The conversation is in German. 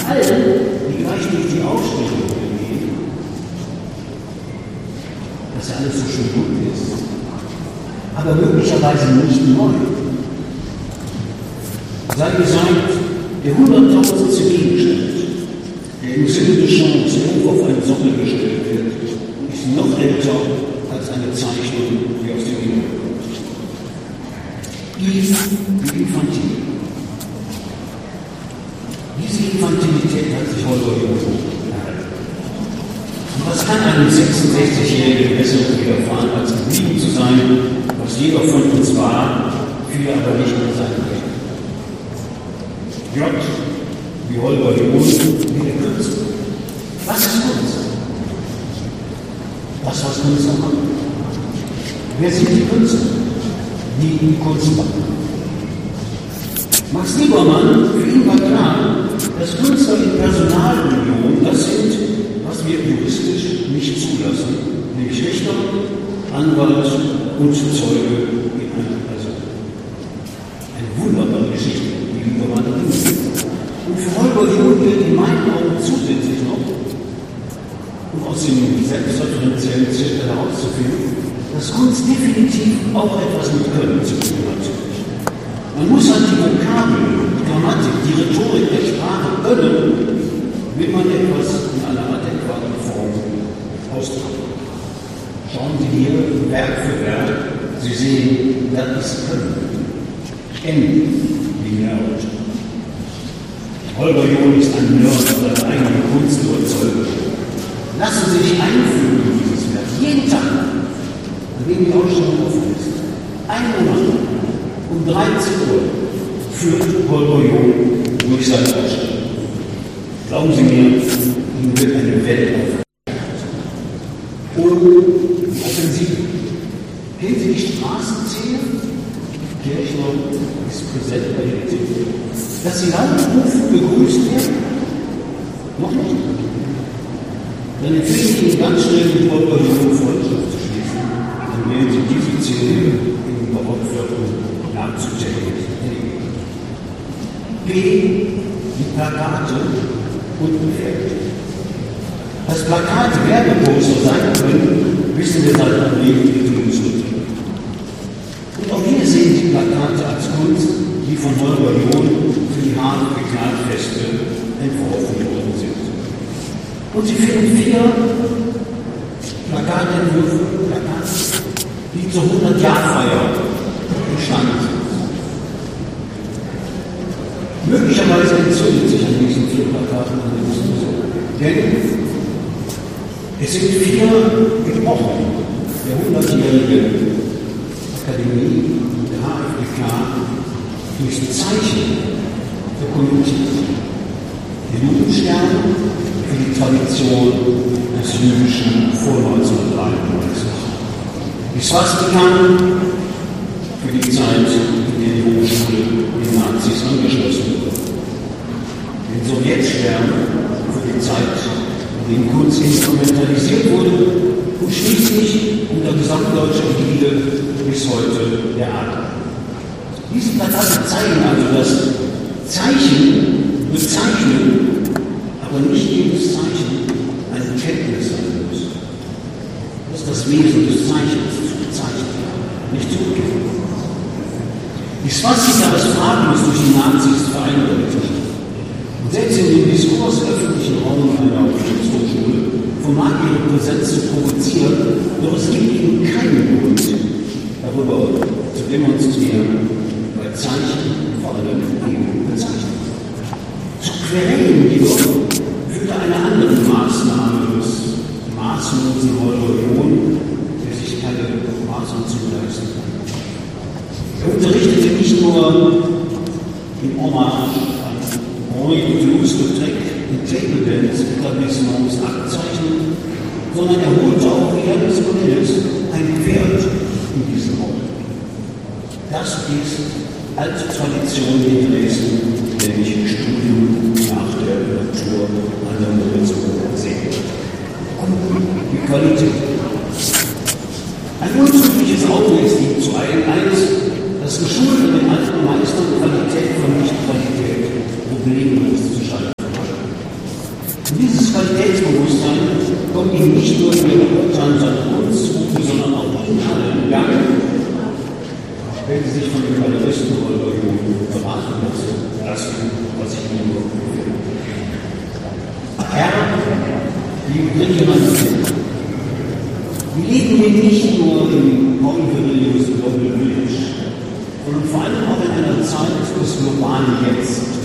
allen, die gleich durch die Ausstellung gehen, dass ja alles so schön gut ist, aber möglicherweise nicht neu. Sei gesagt, der hunderttausendste Gegenstand, der im Sinne des Genres auf einen Sockel gestellt wird, ist noch älter als eine Zeichnung, die aus dem Himmel kommt. Eve wie infantil. Diese Infantilität hat sich Holger Jung erhalten. Und was kann einem 66-Jährigen Besseres widerfahren, als geblieben zu sein, was jeder von uns war, viele aber nicht mehr sein möchte. J wie Holger Jung, wie der Künstler. Was ist Kunst? Das, was Künstler machen. Wer sind die Künstler? Die Kunst machen. Max Liebermann, für ihn war klar, dass Künstler in Personalunion das sind, was wir juristisch nicht zulassen, nämlich Richter, Anwalt und Zeuge in einer Person. Eine wunderbare Geschichte, die Liebermann erzählt. Und für Holger Jung gilt in meinen Augen zusätzlich noch, um aus dem selbstreferenziellen Zirkel herauszufinden, dass Kunst definitiv auch etwas mit Können zu tun hat. Man muss halt die Vokabeln, die Grammatik, die Rhetorik der Sprache können, will man etwas in einer adäquaten Form ausdrücken. Schauen Sie hier Werk für Werk, Sie sehen, das ist Können. N wie Nerd. Holger Jung ist ein Nerd seiner eigenen Kunstüberzeugung. Lassen Sie sich einführen in dieses Werk. Jeden Tag, an dem die Ausstellung offen ist. 1 Monat um 13 Uhr führt Holger Jung durch seine Ausstellung. Glauben Sie mir, ihm wird eine Welt aufgestellt. Und offensiv. Kennen Sie die Straßenzähne? Kirchner ist präsent bei der Kritik. Dass sie laut rufen, begrüßt werden? Noch nicht. Dann empfehle ich Ihnen ganz schnell mit Holger Jung Freundschaft zu schließen, dann werden Sie diese Szene im Barockviertel nachzuchecken. P die Plakate und Pferd. Dass Plakate Werbeposter sein können, wissen wir seit Anbeginn die Kunstmittel. Und auch hier sehen Sie Plakate als Kunst, die von Holger Jung für die harte Deklarfeste entworfen worden sind. Und Sie finden 4 Plakatentwürfe, die zur 100-Jahr-Feier entstanden sind. Möglicherweise entzündet sich an diesen 4 Plakaten eine Diskussion. Denn es sind 4 Epochen der 100-jährigen Akademie der HFDK durch Zeichen dokumentiert. Der Jugendstern für die Tradition des Jüdischen vor 1993. Die Swastika für die Zeit, in der die Hochschule den Nazis angeschlossen wurde. Den Sowjetstern für die Zeit, in der Kunst instrumentalisiert wurde und schließlich unter gesamtdeutscher Ägide bis heute der Adler. Diese Plakate zeigen also, dass Zeichen bezeichnen, aber nicht jedes Zeichen eine Kenntnis sein muss. Das ist das Wesen des Zeichens, zu bezeichnen, nicht zu erkennen. Die Swastika als Fraglos durch die Nazis vereindeutigt. Und selbst in dem Diskurs öffentlichen Raum einer Kunsthochschule vermag ihre Präsenz zu provozieren, doch es gibt ihnen keinen Grund, darüber zu demonstrieren, bei Zeichen vor allem eben bezeichnen. Zu quälen jedoch führte eine andere Maßnahme des maßlosen Holger Jung, der sich keine Maßanzug leisten kann. Er unterrichtete nicht nur in Hommage an Henri Toulouse-Lautrec in Table Dance Etablissements Aktzeichen, sondern er holte auch während des Modells ein Pferd in diesen Raum. Das ist alte Tradition in Dresden, nämlich Studium nach der Natur an der Moritz-See. Die Qualität. Ein unzügliches Auto ist ihm zu eines, das geschult an den alten Meistern Qualität von Nicht-Qualität problemlos zu schalten. ihn nicht nur in ihrer Urteilung an uns rufen, sondern auch ihnen alle in Gang, wenn sie sich von den Galeristen oder beraten lassen, was ich ihnen Herr, wie bringt jemand hin? Wir leben hier nicht nur im Polyvillage, sondern vor allem auch in einer Zeit des globalen Jetzt.